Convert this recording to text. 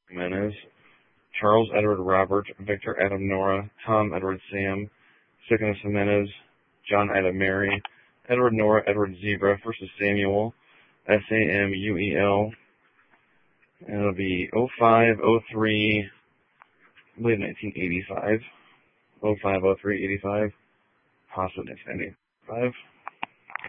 Jimenez, Charles Edward Robert, Victor Adam Nora, Tom Edward Sam, Signos Jimenez, John Adam Mary, Edward Nora, Edward Zebra, First Samuel, Samuel, and it'll be 05, 03, I believe 1985, 05, 03, 85, possibly 1995.